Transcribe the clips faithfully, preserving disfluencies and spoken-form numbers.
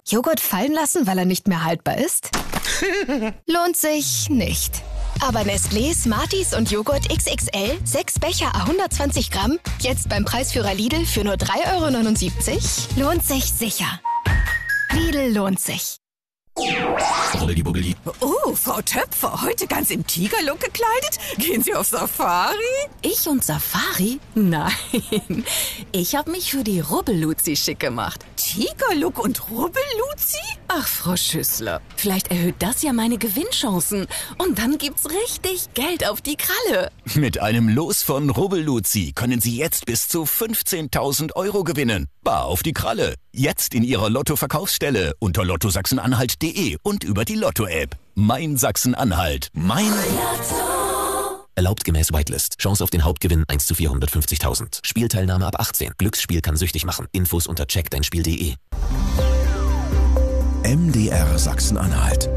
Joghurt fallen lassen, weil er nicht mehr haltbar ist? Lohnt sich nicht. Aber Nestlé, Smarties und Joghurt X X L, sechs Becher à hundertzwanzig Gramm, jetzt beim Preisführer Lidl für nur drei Euro neunundsiebzig, lohnt sich sicher. Lidl lohnt sich. Oh, Frau Töpfer, heute ganz im Tigerlook gekleidet? Gehen Sie auf Safari? Ich und Safari? Nein, ich habe mich für die Rubbelluzi schick gemacht. Tigerlook und Rubbelluzi? Ach, Frau Schüssler, vielleicht erhöht das ja meine Gewinnchancen. Und dann gibt's richtig Geld auf die Kralle. Mit einem Los von Rubbelluzi können Sie jetzt bis zu fünfzehntausend Euro gewinnen. Bar auf die Kralle. Jetzt in Ihrer Lotto-Verkaufsstelle unter lotto sachsen-anhalt punkt de und über die Lotto-App. Mein Sachsen-Anhalt. Mein Lotto. Erlaubt gemäß Whitelist. Chance auf den Hauptgewinn eins zu vierhundertfünfzigtausend. Spielteilnahme ab achtzehn. Glücksspiel kann süchtig machen. Infos unter check dein spiel punkt de. M D R Sachsen-Anhalt.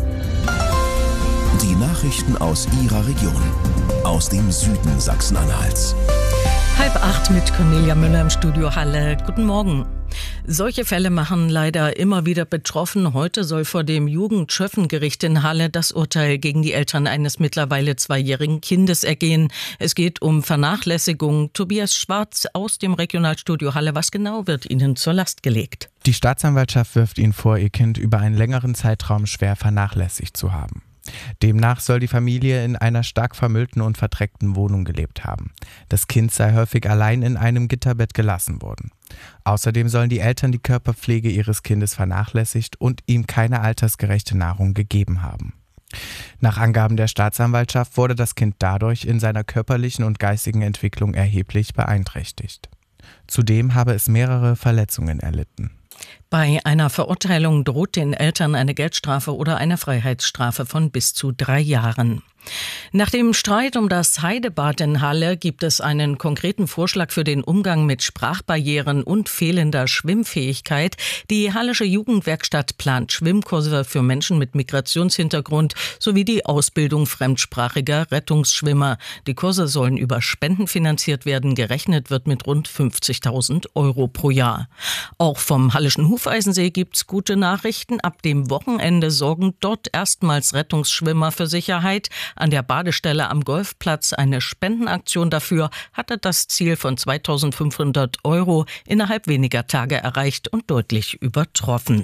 Die Nachrichten aus Ihrer Region. Aus dem Süden Sachsen-Anhalts. Halb acht mit Cornelia Müller im Studio Halle. Guten Morgen. Solche Fälle machen leider immer wieder betroffen. Heute soll vor dem Jugendschöffengericht in Halle das Urteil gegen die Eltern eines mittlerweile zweijährigen Kindes ergehen. Es geht um Vernachlässigung. Tobias Schwarz aus dem Regionalstudio Halle. Was genau wird Ihnen zur Last gelegt? Die Staatsanwaltschaft wirft Ihnen vor, Ihr Kind über einen längeren Zeitraum schwer vernachlässigt zu haben. Demnach soll die Familie in einer stark vermüllten und verdreckten Wohnung gelebt haben. Das Kind sei häufig allein in einem Gitterbett gelassen worden. Außerdem sollen die Eltern die Körperpflege ihres Kindes vernachlässigt und ihm keine altersgerechte Nahrung gegeben haben. Nach Angaben der Staatsanwaltschaft wurde das Kind dadurch in seiner körperlichen und geistigen Entwicklung erheblich beeinträchtigt. Zudem habe es mehrere Verletzungen erlitten. Bei einer Verurteilung droht den Eltern eine Geldstrafe oder eine Freiheitsstrafe von bis zu drei Jahren. Nach dem Streit um das Heidebad in Halle gibt es einen konkreten Vorschlag für den Umgang mit Sprachbarrieren und fehlender Schwimmfähigkeit. Die Hallische Jugendwerkstatt plant Schwimmkurse für Menschen mit Migrationshintergrund sowie die Ausbildung fremdsprachiger Rettungsschwimmer. Die Kurse sollen über Spenden finanziert werden. Gerechnet wird mit rund fünfzigtausend Euro pro Jahr. Auch vom Hallischen Hufeisensee gibt's gute Nachrichten. Ab dem Wochenende sorgen dort erstmals Rettungsschwimmer für Sicherheit. An der Badestelle am Golfplatz eine Spendenaktion dafür hatte das Ziel von zweitausendfünfhundert Euro innerhalb weniger Tage erreicht und deutlich übertroffen.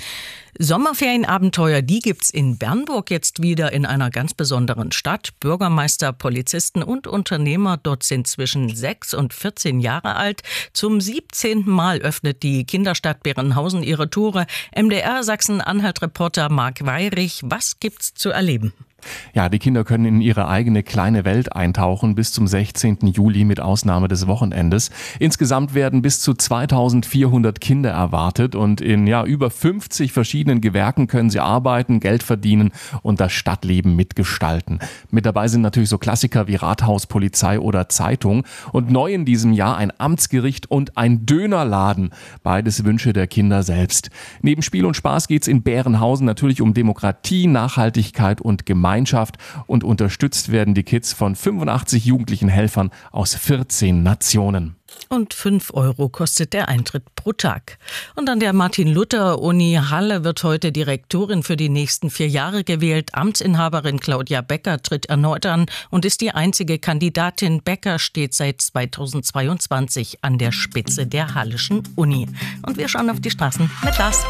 Sommerferienabenteuer, die gibt's in Bernburg jetzt wieder in einer ganz besonderen Stadt. Bürgermeister, Polizisten und Unternehmer dort sind zwischen sechs und vierzehn Jahre alt. Zum siebzehnten Mal öffnet die Kinderstadt Berenhausen ihre Tore. M D R Sachsen-Anhalt-Reporter Marc Weyrich, was gibt's zu erleben? Ja, die Kinder können in ihre eigene kleine Welt eintauchen bis zum sechzehnten Juli mit Ausnahme des Wochenendes. Insgesamt werden bis zu zweitausendvierhundert Kinder erwartet und in ja über fünfzig verschiedenen Gewerken können sie arbeiten, Geld verdienen und das Stadtleben mitgestalten. Mit dabei sind natürlich so Klassiker wie Rathaus, Polizei oder Zeitung und neu in diesem Jahr ein Amtsgericht und ein Dönerladen. Beides Wünsche der Kinder selbst. Neben Spiel und Spaß geht's in Berenhausen natürlich um Demokratie, Nachhaltigkeit und Gemeinschaft. Gemeinschaft und unterstützt werden die Kids von fünfundachtzig jugendlichen Helfern aus vierzehn Nationen. Und fünf Euro kostet der Eintritt pro Tag. Und an der Martin-Luther-Uni Halle wird heute Direktorin für die nächsten vier Jahre gewählt. Amtsinhaberin Claudia Becker tritt erneut an und ist die einzige Kandidatin. Becker steht seit zweitausendzweiundzwanzig an der Spitze der Hallischen Uni. Und wir schauen auf die Straßen mit Lars.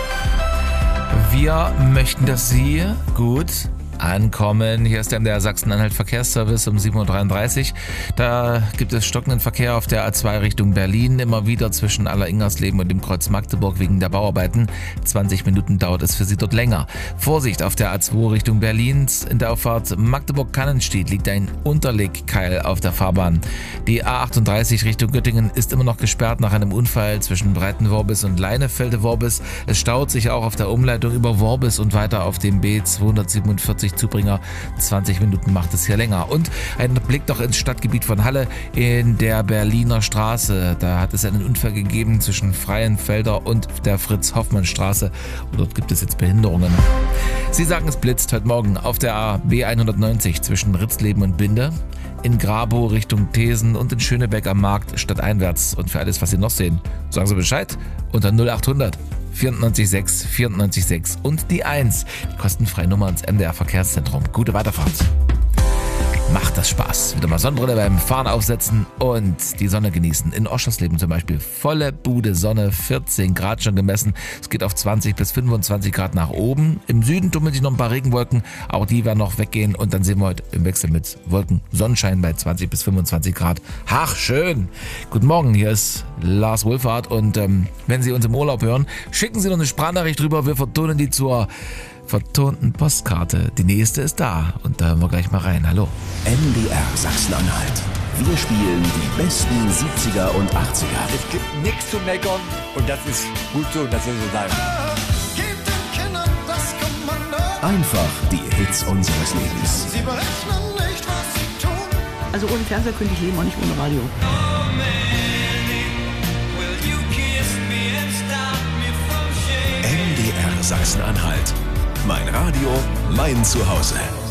Wir möchten, dass Sie gut ankommen. Hier ist der Sachsen-Anhalt Verkehrsservice um sieben Uhr dreiunddreißig. Da gibt es stockenden Verkehr auf der A zwei Richtung Berlin, immer wieder zwischen Aller-Ingersleben und dem Kreuz Magdeburg wegen der Bauarbeiten. zwanzig Minuten dauert es für Sie dort länger. Vorsicht auf der A zwei Richtung Berlin. In der Auffahrt Magdeburg-Kannenstieg liegt ein Unterlegkeil auf der Fahrbahn. Die A achtunddreißig Richtung Göttingen ist immer noch gesperrt nach einem Unfall zwischen Breitenworbis und Leinefelde-Worbis. Es staut sich auch auf der Umleitung über Worbis und weiter auf dem B zweihundertsiebenundvierzig Zubringer. zwanzig Minuten macht es hier länger. Und ein Blick noch ins Stadtgebiet von Halle in der Berliner Straße. Da hat es einen Unfall gegeben zwischen Freienfelder und der Fritz-Hoffmann-Straße. Und dort gibt es jetzt Behinderungen. Sie sagen, es blitzt heute Morgen auf der B hundertneunzig zwischen Ritzleben und Binde, in Grabow Richtung Thesen und in Schönebeck am Markt stadteinwärts. Und für alles, was Sie noch sehen, sagen Sie Bescheid unter null achthundert vierundneunzig sechs vierundneunzig sechs und die eins. Die kostenfreie Nummer ins M D R Verkehrszentrum. Gute Weiterfahrt. Macht das Spaß. Wieder mal Sonnenbrille beim Fahren aufsetzen und die Sonne genießen. In Oschersleben zum Beispiel volle Bude Sonne, vierzehn Grad schon gemessen. Es geht auf zwanzig bis fünfundzwanzig Grad nach oben. Im Süden tummeln sich noch ein paar Regenwolken. Auch die werden noch weggehen und dann sehen wir heute im Wechsel mit Wolken Sonnenschein bei zwanzig bis fünfundzwanzig Grad. Ach, schön. Guten Morgen, hier ist Lars Wohlfahrt und ähm, wenn Sie uns im Urlaub hören, schicken Sie noch eine Sprachnachricht drüber. Wir vertonen die zur vertonten Postkarte. Die nächste ist da und da hören wir gleich mal rein. Hallo. M D R Sachsen-Anhalt. Wir spielen die besten siebziger und achtziger. Es gibt nichts zu meckern und das ist gut so und das soll so sein. Einfach die Hits unseres Lebens. Sie berechnen nicht, was sie tun. Also ohne Fernseher könnte ich leben, auch nicht ohne Radio. M D R Sachsen-Anhalt. Mein Radio, mein Zuhause.